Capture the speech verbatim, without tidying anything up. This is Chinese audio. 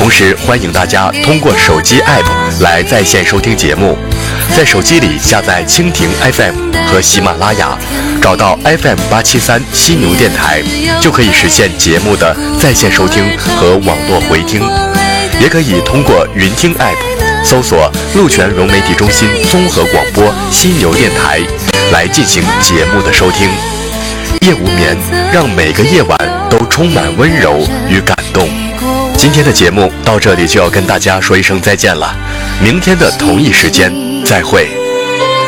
同时欢迎大家通过手机 app 来在线收听节目，在手机里下载蜻蜓 F M 和喜马拉雅，找到 F M 八七三犀牛电台，就可以实现节目的在线收听和网络回听。也可以通过云听 app 搜索鹿泉融媒体中心综合广播犀牛电台来进行节目的收听。夜无眠，让每个夜晚都充满温柔与感动。今天的节目到这里就要跟大家说一声再见了，明天的同一时间再会。